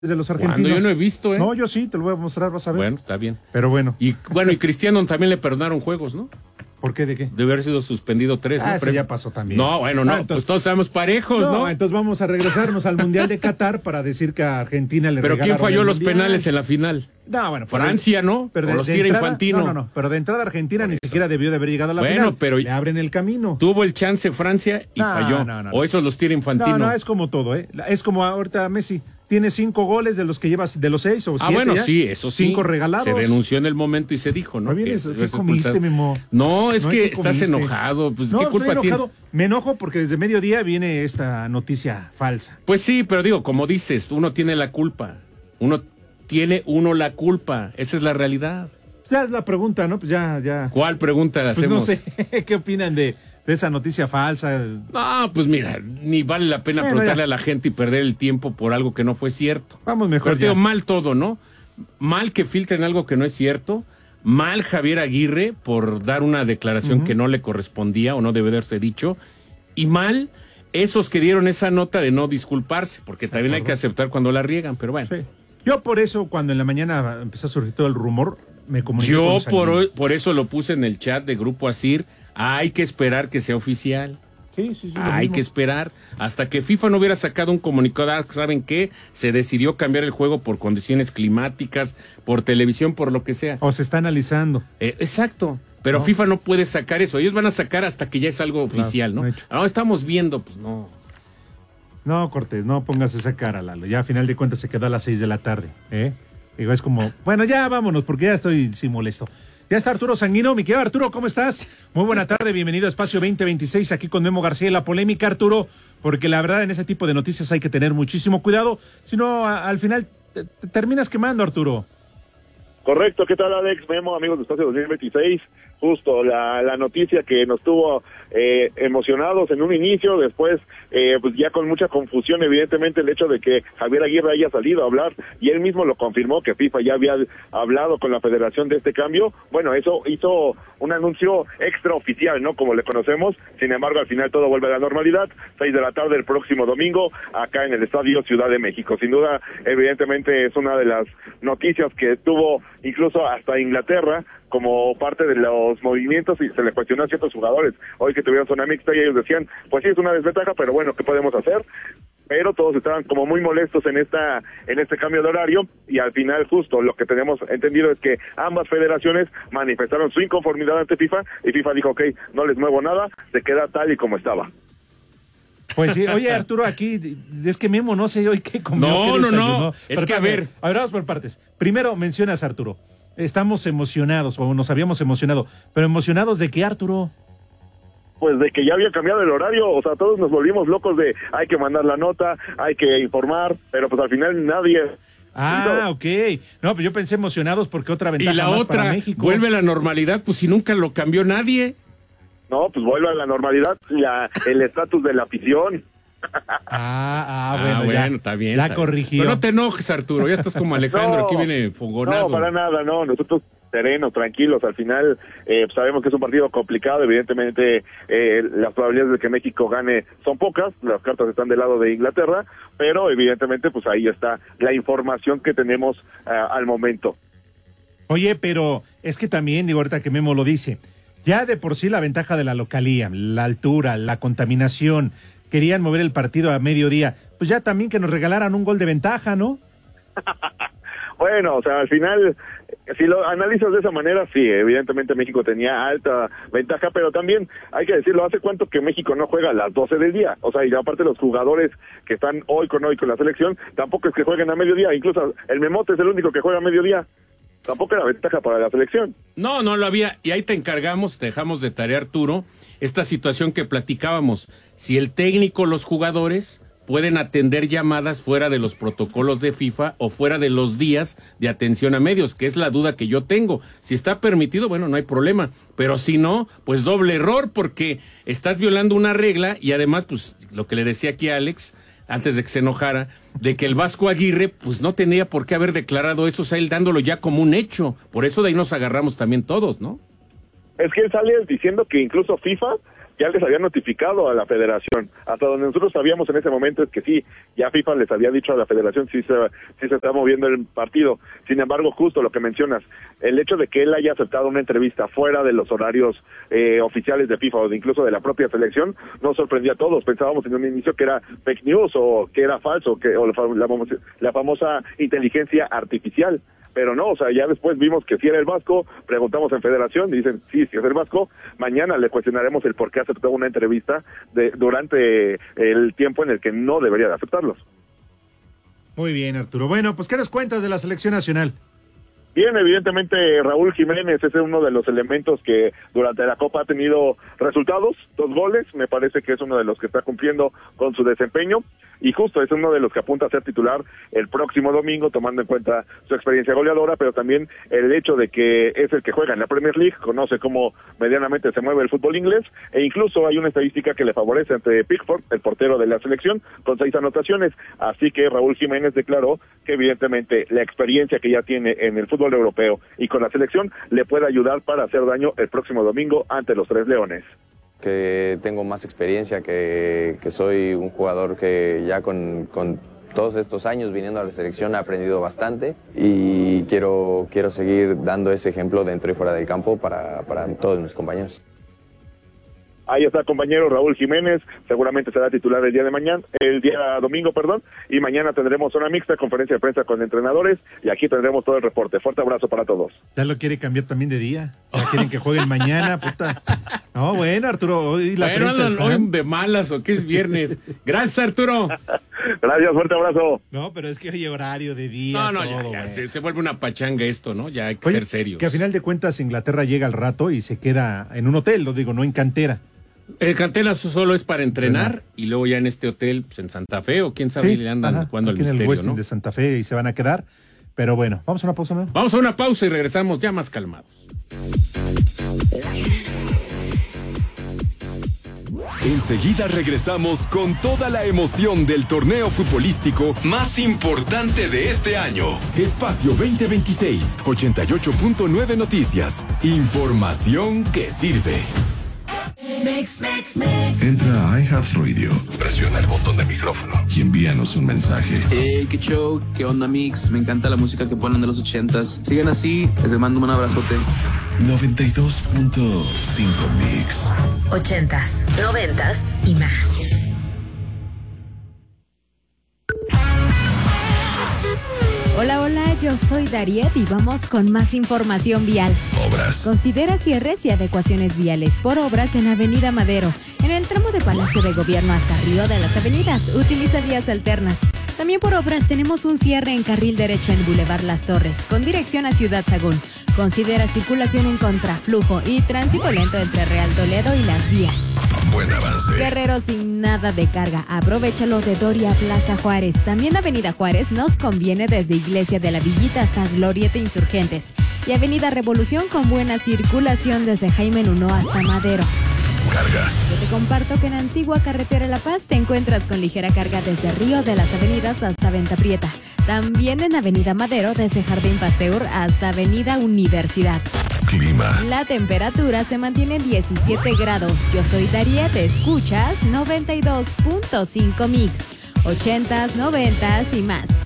de los argentinos. Cuando yo no he visto, No, yo sí, te lo voy a mostrar, vas a ver. Bueno, está bien. Pero bueno. Y Cristiano también le perdonaron juegos, ¿no? ¿Por qué? ¿De qué? Debe haber sido suspendido 3, ¿no? Eso ya pasó también. No, bueno, no, entonces, pues todos estamos parejos, ¿no? Entonces vamos a regresarnos al Mundial de Qatar para decir que a Argentina le Pero regalaron ¿quién falló el los Mundial? penales en la final? No, bueno. Francia, ¿no? Pero o los tira entrada, Infantino. No, pero de entrada Argentina ni siquiera debió de haber llegado a la final. Pero le abren el camino. Tuvo el chance Francia y falló. O esos los tira Infantino. No, es como todo, ¿eh? Es como ahorita Messi. Tiene 5 goles de los que llevas, de los 6 o 7. Bueno, sí, eso sí. 5 regalados. Se renunció en el momento y se dijo, ¿no? ¿Qué comiste, Memo? No, es que estás enojado. Pues, ¿qué culpa tiene? Me enojo porque desde mediodía viene esta noticia falsa. Pues sí, pero digo, como dices, uno tiene la culpa. Uno tiene la culpa. Esa es la realidad. Ya es la pregunta, ¿no? Pues ya. ¿Cuál pregunta la hacemos? No sé, ¿qué opinan de esa noticia falsa? No, pues mira, ni vale la pena preguntarle a la gente y perder el tiempo por algo que no fue cierto. Vamos mejor. Pero mal todo, ¿no? Mal que filtren algo que no es cierto. Mal Javier Aguirre por dar una declaración que no le correspondía o no debe haberse dicho. Y mal esos que dieron esa nota de no disculparse, porque también hay que aceptar cuando la riegan, pero bueno. Sí. Yo por eso, cuando en la mañana empezó a surgir todo el rumor, me comuniqué Yo con por eso lo puse en el chat de Grupo Asir. Hay que esperar que sea oficial. Sí. Hay que esperar hasta que FIFA no hubiera sacado un comunicado. ¿Saben qué? Se decidió cambiar el juego por condiciones climáticas, por televisión, por lo que sea. O se está analizando. Exacto. Pero FIFA no puede sacar eso. Ellos van a sacar hasta que ya es algo oficial, ¿no? Ahora estamos viendo, pues no. No, Cortés, no pongas esa cara, Lalo. Ya a final de cuentas se quedó a las 6 de la tarde. Digo, es como, bueno, ya vámonos, porque ya estoy molesto. Ya está Arturo Sanguino. Mi querido Arturo, ¿cómo estás? Muy buena tarde, bienvenido a Espacio 2026, aquí con Memo García y la polémica, Arturo, porque la verdad en ese tipo de noticias hay que tener muchísimo cuidado, si no, al final te terminas quemando, Arturo. Correcto, ¿qué tal, Alex? Memo, amigos de Espacio 2026. Justo la noticia que nos tuvo emocionados en un inicio, después pues ya con mucha confusión, evidentemente, el hecho de que Javier Aguirre haya salido a hablar y él mismo lo confirmó que FIFA ya había hablado con la federación de este cambio. Bueno, eso hizo un anuncio extraoficial, ¿no? Como le conocemos. Sin embargo, al final todo vuelve a la normalidad. 6 de la tarde el próximo domingo, acá en el Estadio Ciudad de México. Sin duda, evidentemente, es una de las noticias que tuvo incluso hasta Inglaterra como parte de los movimientos, y se le cuestionó a ciertos jugadores hoy que tuvieron zona mixta y ellos decían, pues sí, es una desventaja, pero bueno, ¿qué podemos hacer? Pero todos estaban como muy molestos en este cambio de horario, y al final justo lo que tenemos entendido es que ambas federaciones manifestaron su inconformidad ante FIFA, y FIFA dijo, ok, no les muevo nada, se queda tal y como estaba. Pues sí, oye, Arturo, aquí es que Memo no sé hoy qué comió. No, es que a ver, vamos por partes. Primero mencionas, Arturo, estamos emocionados, o nos habíamos emocionado, pero ¿emocionados de qué, Arturo? Pues de que ya había cambiado el horario, o sea, todos nos volvimos locos de hay que mandar la nota, hay que informar, pero pues al final nadie... Ok. No, pero yo pensé emocionados porque otra ventaja y la más otra, para México. Vuelve a la normalidad, pues si nunca lo cambió nadie. No, pues vuelve a la normalidad, el estatus de la afición. Bueno, está bien. La corrigió. Pero no te enojes, Arturo, ya estás como Alejandro, aquí viene fogonado. No, para nada, no, nosotros serenos, tranquilos, al final sabemos que es un partido complicado, evidentemente las probabilidades de que México gane son pocas, las cartas están del lado de Inglaterra, pero evidentemente pues ahí está la información que tenemos al momento. Oye, pero es que también, digo ahorita que Memo lo dice, ya de por sí la ventaja de la localía, la altura, la contaminación, querían mover el partido a mediodía, pues ya también que nos regalaran un gol de ventaja, ¿no? Bueno, o sea, al final, si lo analizas de esa manera, sí, evidentemente México tenía alta ventaja, pero también, hay que decirlo, ¿hace cuánto que México no juega a las 12 del día? O sea, y aparte los jugadores que están hoy con la selección, tampoco es que jueguen a mediodía, incluso el Memote es el único que juega a mediodía. Tampoco era ventaja para la selección. No lo había, y ahí te encargamos, te dejamos de tarea, Arturo, esta situación que platicábamos. Si el técnico, los jugadores pueden atender llamadas fuera de los protocolos de FIFA o fuera de los días de atención a medios, que es la duda que yo tengo. Si está permitido, bueno, no hay problema, pero si no, pues doble error, porque estás violando una regla y además, pues, lo que le decía aquí a Alex, antes de que se enojara, de que el Vasco Aguirre, pues no tenía por qué haber declarado eso, o sea, él dándolo ya como un hecho. Por eso de ahí nos agarramos también todos, ¿no? Es que él sale diciendo que incluso FIFA ya les había notificado a la federación. Hasta donde nosotros sabíamos en ese momento es que sí, ya FIFA les había dicho a la federación si se está moviendo el partido. Sin embargo, justo lo que mencionas, el hecho de que él haya aceptado una entrevista fuera de los horarios oficiales de FIFA o de incluso de la propia selección, nos sorprendió a todos. Pensábamos en un inicio que era fake news o que era falso, la famosa inteligencia artificial. Pero no, o sea, ya después vimos que sí era el Vasco, preguntamos en federación, dicen sí es el Vasco, mañana le cuestionaremos el por qué aceptó una entrevista durante el tiempo en el que no debería de aceptarlos. Muy bien, Arturo. Bueno, pues ¿qué nos cuentas de la selección nacional? Bien, evidentemente Raúl Jiménez es uno de los elementos que durante la Copa ha tenido resultados, 2 goles, me parece que es uno de los que está cumpliendo con su desempeño y justo es uno de los que apunta a ser titular el próximo domingo, tomando en cuenta su experiencia goleadora, pero también el hecho de que es el que juega en la Premier League, conoce cómo medianamente se mueve el fútbol inglés e incluso hay una estadística que le favorece ante Pickford, el portero de la selección, con 6 anotaciones, así que Raúl Jiménez declaró que evidentemente la experiencia que ya tiene en el fútbol europeo y con la selección le puede ayudar para hacer daño el próximo domingo ante los Tres Leones. Que tengo más experiencia, que soy un jugador que ya con todos estos años viniendo a la selección ha aprendido bastante y quiero seguir dando ese ejemplo dentro y fuera del campo para todos mis compañeros. Ahí está el compañero Raúl Jiménez, seguramente será titular el día domingo, y mañana tendremos una mixta, conferencia de prensa con entrenadores, y aquí tendremos todo el reporte. Fuerte abrazo para todos. Ya lo quiere cambiar también de día, ya quieren que jueguen mañana, puta. No, bueno, Arturo, hoy la prensa está... hoy de malas o que es viernes. Gracias, Arturo. Gracias, fuerte abrazo. No, pero es que hoy horario de día. No, todo, ya se vuelve una pachanga esto, ¿no? Ya hay que ser serios. Que a final de cuentas Inglaterra llega al rato y se queda en un hotel, lo digo, no en cantera. El cantera solo es para entrenar y luego ya en este hotel, pues en Santa Fe o quién sabe, le andan jugando el misterio, en el Westin de Santa Fe y se van a quedar. Pero bueno, vamos a una pausa, ¿no? Vamos a una pausa y regresamos ya más calmados. Enseguida regresamos con toda la emoción del torneo futbolístico más importante de este año. Espacio 2026, 88.9 Noticias. Información que sirve. Entra a iHeartRadio, presiona el botón de micrófono y envíanos un mensaje. Qué show, qué onda Mix, me encanta la música que ponen de los 80s. Sigan así, les mando un abrazote. 92.5 Mix. 80s, 90s y más. Hola, hola, yo soy Dariet y vamos con más información vial. Obras. Considera cierres y adecuaciones viales por obras en Avenida Madero. En el tramo de Palacio de Gobierno hasta Río de las Avenidas, utiliza vías alternas. También por obras tenemos un cierre en carril derecho en Boulevard Las Torres, con dirección a Ciudad Sagún. Considera circulación en contraflujo y tránsito lento entre Real Toledo y Las Vías. Buen avance. Guerrero sin nada de carga. Aprovechalo de Doria Plaza Juárez. También Avenida Juárez nos conviene desde Iglesia de la Villita hasta Glorieta Insurgentes. Y Avenida Revolución con buena circulación desde Jaime Nuno hasta Madero. Carga. Yo te comparto que en Antigua Carretera La Paz te encuentras con ligera carga desde Río de las Avenidas hasta Venta Prieta. También en Avenida Madero desde Jardín Pasteur hasta Avenida Universidad. Clima. La temperatura se mantiene en 17 grados. Yo soy Dariet, escuchas 92.5 Mix, 80s, 90s y más.